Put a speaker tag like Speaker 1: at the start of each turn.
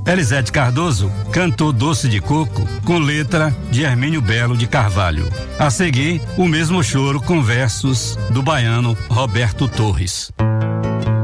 Speaker 1: Elisete Cardoso cantou Doce de Coco com letra de Hermínio Belo de Carvalho. A seguir, O Mesmo Choro com versos do baiano Roberto Torres.